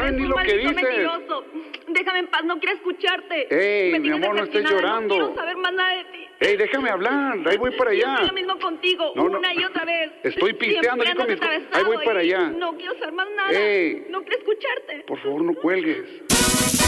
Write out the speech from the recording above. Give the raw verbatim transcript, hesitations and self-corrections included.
sabes ni lo que dices. Mentiroso. Déjame en paz, no quiero escucharte. Ey, mi amor, no estés llorando. No quiero saber más nada de ti. Ey, déjame hablar, ahí voy para allá. Yo lo mismo contigo, no, no. una y otra vez. Estoy pisteando aquí con mis... Ahí voy para allá. No quiero saber más nada. Ey. No quiero escucharte. Por favor, no cuelgues.